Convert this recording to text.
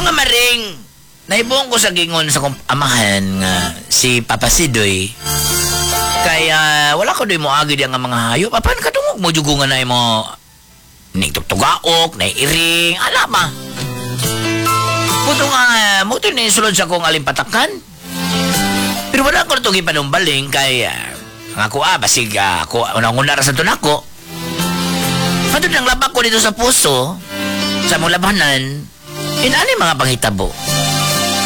Mga maring, naibong ko sa gingon sa kong amahan nga si Papa Sidoy. Kaya wala ko doy mo agi diyan nga mga hayop. Apan kadungog mo jugungan na mo ning tugtugaok, na iring, alama. Puto nga, mo ito sulod sa kong alimpatakan. Pero wala ko ito gipanumbaling kay nga ko basig ako unang-una ra sa tunako. Pato nang labak ko dito sa puso, sa mong labanan, inani mga panghitabo.